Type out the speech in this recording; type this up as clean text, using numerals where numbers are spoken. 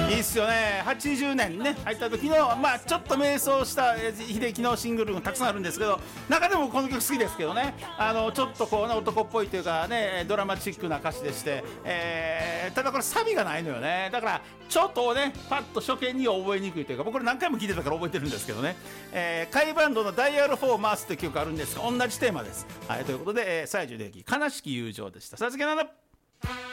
いいっすよね。80年ね入った時のちょっと迷走した秀樹のシングルがたくさんあるんですけど、中でもこの曲好きですけどね。ちょっとこうね男っぽいというかねドラマチックな歌詞でして、ただこれサビがないのよね。だからちょっとねパッと初見には覚えにくいというか、僕これ何回も聴いてたから覚えてるんですけどね。甲斐バンドのダイヤル4回すという曲あるんですが同じテーマです。はい、ということで、西城秀樹悲しき友情でした。さつきなんだ。